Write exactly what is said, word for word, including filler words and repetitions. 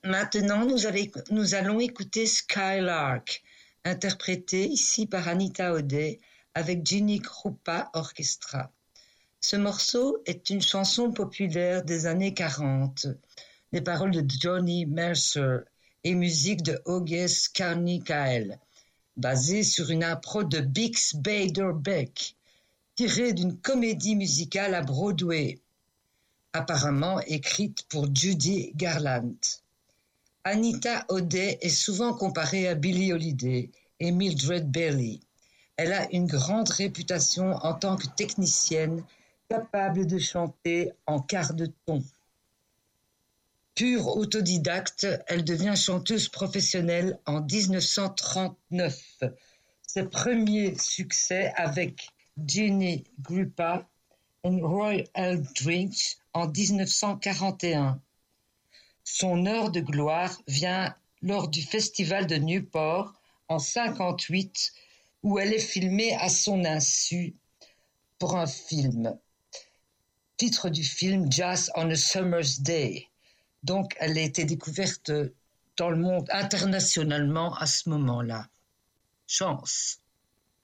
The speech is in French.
Maintenant, nous, allez- nous allons écouter Skylark, interprété ici par Anita O'Day avec Ginny Krupa Orchestra. Ce morceau est une chanson populaire des années quarante, les paroles de Johnny Mercer et musique de August Carmichael, basée sur une impro de Bix Beiderbecke, tirée d'une comédie musicale à Broadway, apparemment écrite pour Judy Garland. Anita O'Day est souvent comparée à Billie Holiday et Mildred Bailey. Elle a une grande réputation en tant que technicienne capable de chanter en quart de ton. Pure autodidacte, elle devient chanteuse professionnelle en dix-neuf cent trente-neuf. Ses premiers succès avec Ginny Krupa et Roy Eldridge en dix-neuf cent quarante et un. Son heure de gloire vient lors du festival de Newport en cinquante-huit, où elle est filmée à son insu pour un film. Titre du film Jazz on a Summer's Day. Donc, elle a été découverte dans le monde internationalement à ce moment-là. Chance.